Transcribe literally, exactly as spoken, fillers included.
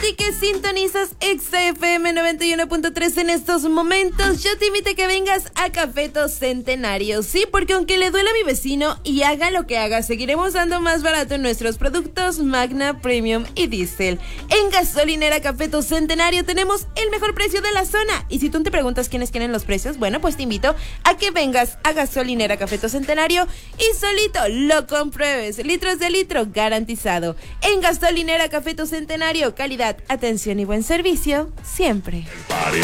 ti que sintonizas X F M noventa y uno punto tres en estos momentos, yo te invito a que vengas a Cafeto Centenario. Sí, porque aunque le duela a mi vecino y haga lo que haga, seguiremos dando más barato en nuestros productos Magna, Premium y Diesel. En gasolinera Cafeto Centenario tenemos el mejor precio de la zona. Y si tú te preguntas quiénes quieren los precios, bueno, pues te invito a que vengas a gasolinera Cafeto Centenario y solito lo compruebes. Litros de litro garantizado. En gasolinera Cafeto Centenario, calidad, atención y buen servicio siempre. Party